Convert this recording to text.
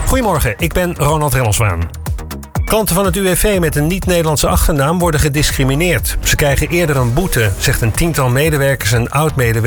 Goedemorgen, ik ben Ronald Remmelswaan. Klanten van het UWV met een niet-Nederlandse achternaam worden gediscrimineerd. Ze krijgen eerder een boete, zegt een tiental medewerkers en oud-medewerkers